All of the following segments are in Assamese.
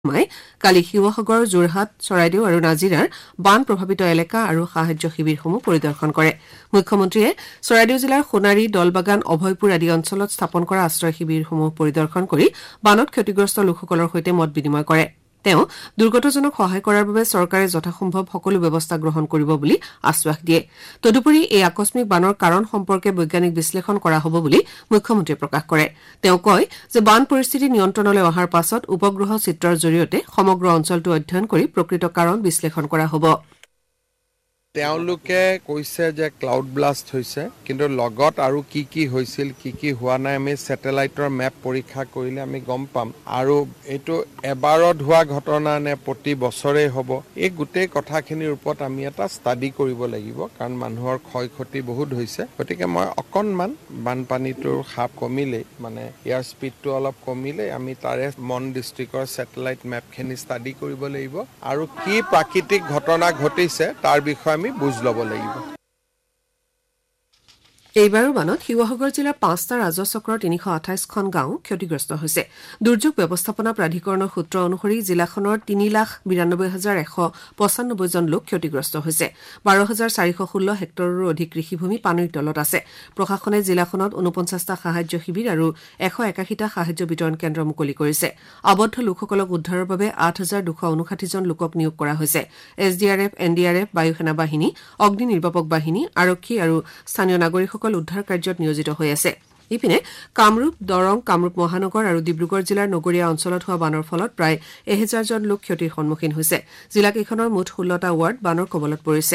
কালি শিৱসাগৰ, যোৰহাট, চৰাইদেউ আৰু নাজিৰাৰ বান প্ৰভাৱিত এলেকা আৰু সাহায্য শিবিৰসমূহ পৰিদৰ্শন কৰে। মুখ্যমন্ত্ৰীয়ে চৰাইদেউ জিলাৰ সোণাৰী, দলবাগান, অভয়পুৰ আদি অঞ্চলত স্থাপন কৰা আশ্ৰয় শিবিৰসমূহ পৰিদৰ্শন কৰি বানত ক্ষতিগ্ৰস্ত লোকসকলৰ সৈতে মত বিনিময় কৰে। তেওঁ দুৰ্গতজনক সহায় কৰাৰ বাবে চৰকাৰে যথাসম্ভৱ সকলো ব্যৱস্থা গ্ৰহণ কৰিব বুলি আশ্বাস দিয়ে। তদুপৰি এই আকস্মিক বানৰ কাৰণ সম্পৰ্কে বৈজ্ঞানিক বিশ্লেষণ কৰা হ'ব বুলি মুখ্যমন্ত্ৰীয়ে প্ৰকাশ কৰে। তেওঁ কয় যে বান পৰিস্থিতি নিয়ন্ত্ৰণলৈ অহাৰ পাছত উপগ্ৰহ চিত্ৰৰ জৰিয়তে সমগ্ৰ অঞ্চলটো অধ্যয়ন কৰি প্ৰকৃত কাৰণ বিশ্লেষণ কৰা হ'ব। তেওঁলোকে কৈছে যে ক্লাউড ব্লাষ্ট হৈছে, কিন্তু লগত আৰু কি হৈছিল, কি হোৱা নাই আমি ছেটেলাইটৰ মেপ পৰীক্ষা কৰিলে আমি গম পাম। আৰু এইটো এবাৰত হোৱা ঘটনা নে প্ৰতি বছৰেই হ'ব, এই গোটেই কথাখিনিৰ ওপৰত আমি এটা ষ্টাডি কৰিব লাগিব, কাৰণ মানুহৰ ক্ষয় ক্ষতি বহুত হৈছে। গতিকে মই অকণমান বানপানীটোৰ হাপ কমিলেই, মানে ইয়াৰ স্পীডটো অলপ কমিলেই আমি তাৰে মন ডিষ্ট্ৰিক্টৰ ছেটেলাইট মেপখিনি ষ্টাডি কৰিব লাগিব আৰু কি প্ৰাকৃতিক ঘটনা ঘটিছে তাৰ বিষয়ে আমি বুজ ল'ব লাগিব। এইবাৰৰ বানত শিৱসাগৰ জিলাৰ 5টা ৰাজচক্ৰৰ 328খন গাঁও ক্ষতিগ্ৰস্ত হৈছে। দুৰ্যোগ ব্যৱস্থাপনা প্ৰাধিকৰণৰ সূত্ৰ অনুসৰি জিলাখনৰ 3,92,195 জন লোক ক্ষতিগ্ৰস্ত হৈছে। 12,416 হেক্টৰৰো অধিক কৃষিভূমি পানীৰ তলত আছে। প্ৰশাসনে জিলাখনত 49টা সাহায্য শিবিৰ আৰু 181টা সাহায্য বিতৰণ কেন্দ্ৰ মুকলি কৰিছে। আবদ্ধ লোকসকলক উদ্ধাৰৰ বাবে 8,259 জন লোকক নিয়োগ কৰা হৈছে। SDRF, NDRF, বায়ু সেনা বাহিনী, অগ্নি নিৰ্বাপক বাহিনী, আৰক্ষী আৰু স্থানীয় নাগৰিকসকল উদ্ধাৰ কাৰ্যত নিয়োজিত হৈ আছে। ইপিনে কামৰূপ, দৰং, কামৰূপ মহানগৰ আৰু ডিব্ৰুগড় জিলাৰ নগৰীয়া অঞ্চলত হোৱা বানৰ ফলত প্ৰায় 1000 জন লোক ক্ষতিৰ সন্মুখীন হৈছে। জিলাকেইখনৰ মুঠ 16টা ৱাৰ্ড বানৰ কবলত পৰিছে।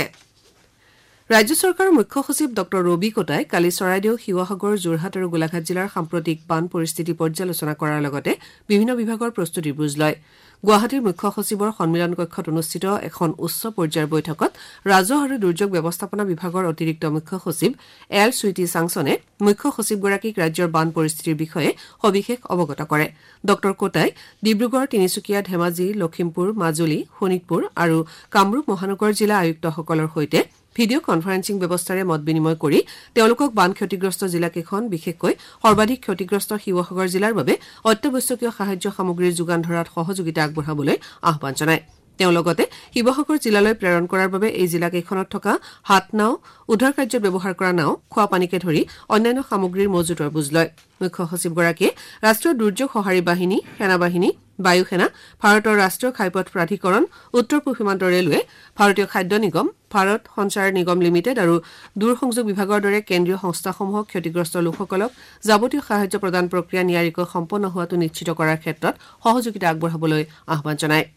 ৰাজ্য চৰকাৰৰ মুখ্য সচিব ড ৰবি কোটাই কালি চৰাইদেউ, শিৱসাগৰ, যোৰহাট আৰু গোলাঘাট জিলাৰ সাম্প্ৰতিক বান পৰিস্থিতি পৰ্যালোচনা কৰাৰ লগতে বিভিন্ন বিভাগৰ প্ৰস্তুতিৰ বুজ লয়। গুৱাহাটীৰ মুখ্য সচিবৰ সন্মিলন কক্ষত অনুষ্ঠিত এখন উচ্চ পৰ্যায়ৰ বৈঠকত ৰাজহ আৰু দুৰ্যোগ ব্যৱস্থাপনা বিভাগৰ অতিৰিক্ত মুখ্য সচিব এল চুইটি চাংছনে মুখ্য সচিবগৰাকীক ৰাজ্যৰ বান পৰিস্থিতিৰ বিষয়ে সবিশেষ অৱগত কৰে। ড কোটাই ডিব্ৰুগড়, তিনিচুকীয়া, ধেমাজি, লখিমপুৰ, মাজুলী, শোণিতপুৰ আৰু কামৰূপ মহানগৰ জিলা আয়ুক্তসকলৰ সৈতে ভিডিঅ' কনফাৰেন্সিং ব্যৱস্থাৰে মত বিনিময় কৰি তেওঁলোকক বান ক্ষতিগ্ৰস্ত জিলাকেইখন, বিশেষকৈ সৰ্বাধিক ক্ষতিগ্ৰস্ত শিৱসাগৰ জিলাৰ বাবে অত্যাৱশ্যকীয় সাহায্য সামগ্ৰীৰ যোগান ধৰাত সহযোগিতা আগবঢ়াবলৈ আহ্বান জনায়। তেওঁ লগতে শিৱসাগৰ জিলালৈ প্ৰেৰণ কৰাৰ বাবে এই জিলাকেইখনত থকা হাতনাও, উদ্ধাৰ কাৰ্যত ব্যৱহাৰ কৰা নাও, খোৱাপানীকে ধৰি অন্যান্য সামগ্ৰীৰ মজুতৰ বুজ লয়। মুখ্য সচিবগৰাকীয়ে ৰাষ্ট্ৰীয় দুৰ্যোগ সঁহাৰি বাহিনী, সেনাবাহিনী, বায়ু সেনা, ভাৰতৰ ৰাষ্ট্ৰীয় ঘাইপথ প্ৰাধিকৰণ, উত্তৰ পূব সীমান্ত ৰেলৱে, ভাৰতীয় খাদ্য নিগম, ভাৰত সঞ্চাৰ নিগম লিমিটেড আৰু দূৰসংযোগ বিভাগৰ দৰে কেন্দ্ৰীয় সংস্থাসমূহক ক্ষতিগ্ৰস্ত লোকসকলক যাৱতীয় সাহায্য প্ৰদান প্ৰক্ৰিয়া নিয়াৰিকৈ সম্পন্ন হোৱাটো নিশ্চিত কৰাৰ ক্ষেত্ৰত সহযোগিতা আগবঢ়াবলৈ আহ্বান জনায়।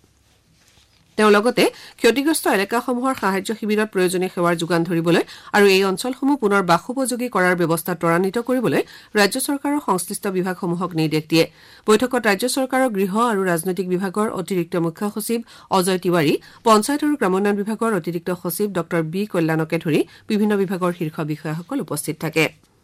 তেওঁ লগতে ক্ষতিগ্ৰস্ত এলেকাসমূহৰ সাহায্য শিবিৰত প্ৰয়োজনীয় সেৱাৰ যোগান ধৰিবলৈ আৰু এই অঞ্চলসমূহ পুনৰ বাসোপযোগী কৰাৰ ব্যৱস্থা ত্বৰান্বিত কৰিবলৈ ৰাজ্য চৰকাৰৰ সংশ্লিষ্ট বিভাগসমূহক নিৰ্দেশ দিয়ে। বৈঠকত ৰাজ্য চৰকাৰৰ গৃহ আৰু ৰাজনৈতিক বিভাগৰ অতিৰিক্ত মুখ্য সচিব অজয় তিৱাৰী, পঞ্চায়ত আৰু গ্ৰামোন্নয়ন বিভাগৰ অতিৰিক্ত সচিব ড বি কল্যাণকে ধৰি বিভিন্ন বিভাগৰ শীৰ্ষ বিষয়াসকল উপস্থিত থাকে।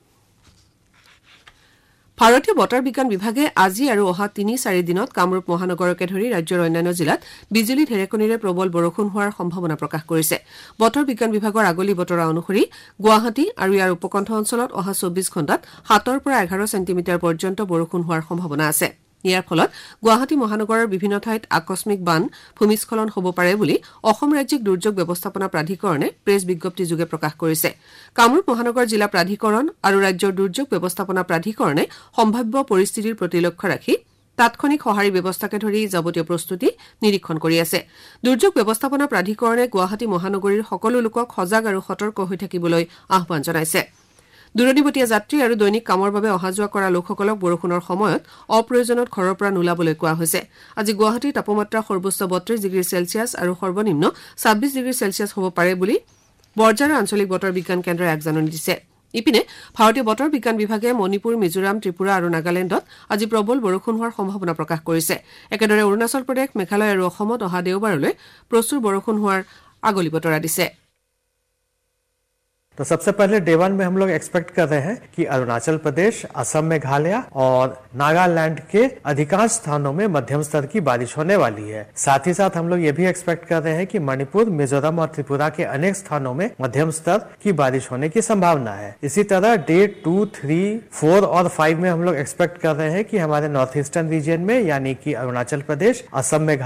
ভাৰতীয় বতৰ বিজ্ঞান বিভাগে আজি আৰু অহা ৩-৪ দিনত কামৰূপ মহানগৰকে ধৰি ৰাজ্যৰ অন্যান্য জিলাত বিজুলী ঢেৰেকণিৰে প্ৰবল বৰষুণ হোৱাৰ সম্ভাৱনা প্ৰকাশ কৰিছে। বতৰ বিজ্ঞান বিভাগৰ আগলি বতৰা অনুসৰি গুৱাহাটী আৰু ইয়াৰ উপকণ্ঠ অঞ্চলত অহা 24 ঘণ্টাত 7 পৰা 11 চেণ্টিমিটাৰ পৰ্যন্ত বৰষুণ হোৱাৰ সম্ভাৱনা আছে। ইয়াৰ ফলত গুৱাহাটী মহানগৰৰ বিভিন্ন ঠাইত আকস্মিক বান, ভূমিস্খলন হ'ব পাৰে বুলি অসম ৰাজ্যিক দুৰ্যোগ ব্যৱস্থাপনা প্ৰাধিকৰণে প্ৰেছ বিজ্ঞপ্তিযোগে প্ৰকাশ কৰিছে। কামৰূপ মহানগৰ জিলা প্ৰাধিকৰণ আৰু ৰাজ্যৰ দুৰ্যোগ ব্যৱস্থাপনা প্ৰাধিকৰণে সম্ভাৱ্য পৰিস্থিতিৰ প্ৰতি লক্ষ্য ৰাখি তাৎক্ষণিক সঁহাৰি ব্যৱস্থাকে ধৰি যাৱতীয় প্ৰস্তুতি নিৰীক্ষণ কৰি আছে। দুৰ্যোগ ব্যৱস্থাপনা প্ৰাধিকৰণে গুৱাহাটী মহানগৰীৰ সকলো লোকক সজাগ আৰু সতৰ্ক হৈ থাকিবলৈ আহ্বান জনাইছে। দূৰণিবতীয়া যাত্ৰী আৰু দৈনিক কামৰ বাবে অহা যোৱা কৰা লোকসকলক বৰষুণৰ সময়ত অপ্ৰয়োজনত ঘৰৰ পৰা নোলাবলৈ কোৱা হৈছে। আজি গুৱাহাটীৰ তাপমাত্ৰা সৰ্বোচ্চ 32 ডিগ্ৰী চেলছিয়াছ আৰু সৰ্বনিম্ন 26 ডিগ্ৰী চেলছিয়াছ হ'ব পাৰে বুলি বৰঝাৰ আঞ্চলিক বতৰ বিজ্ঞান কেন্দ্ৰই আগজাননী দিছে। ইপিনে ভাৰতীয় বতৰ বিজ্ঞান বিভাগে মণিপুৰ, মিজোৰাম, ত্ৰিপুৰা আৰু নাগালেণ্ডত আজি প্ৰবল বৰষুণ হোৱাৰ সম্ভাৱনা প্ৰকাশ কৰিছে। একেদৰে অৰুণাচল প্ৰদেশ, মেঘালয় আৰু অসমত অহা দেওবাৰলৈ প্ৰচুৰ বৰষুণ হোৱাৰ আগলি বতৰা দিছে। तो सबसे पहले डे 1 में हम लोग एक्सपेक्ट कर रहे हैं कि अरुणाचल प्रदेश, असम मेघालय और नागालैंड के अधिकांश स्थानों में मध्यम स्तर की बारिश होने वाली है। साथ ही साथ हम लोग ये भी एक्सपेक्ट कर रहे हैं कि मणिपुर, मिजोरम और त्रिपुरा के अनेक स्थानों में मध्यम स्तर की बारिश होने की संभावना है। इसी तरह डे 2, 3, 4 और 5 में हम लोग एक्सपेक्ट कर रहे हैं कि हमारे नॉर्थ ईस्टर्न रीजन में यानी कि अरुणाचल प्रदेश, असम,